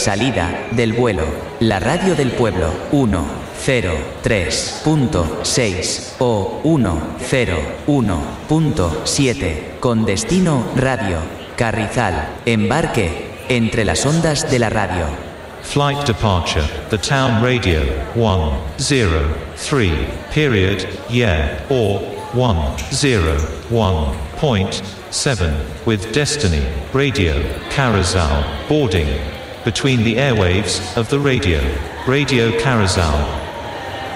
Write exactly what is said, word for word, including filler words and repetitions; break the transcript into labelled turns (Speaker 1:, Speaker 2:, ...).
Speaker 1: Salida del vuelo. La radio del pueblo. uno cero tres punto seis o uno cero uno punto siete. Con destino radio. Carrizal. Embarque entre las ondas de la radio.
Speaker 2: Flight departure, the town radio, one zero three, period, yeah, or one zero one point seven, with destiny, radio, Carrizal, boarding. Between the airwaves of the radio, Radio Carrizal.